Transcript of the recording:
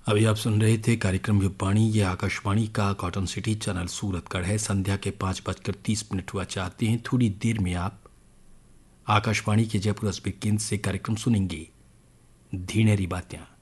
अभी आप सुन रहे थे कार्यक्रम युगवाणी। ये आकाशवाणी का कॉटन सिटी चैनल सूरतगढ़ है। संध्या के 5:30 हुआ चाहते हैं। थोड़ी देर में आप आकाशवाणी के जयपुर केंद्र से कार्यक्रम सुनेंगे धीनेरी बातें।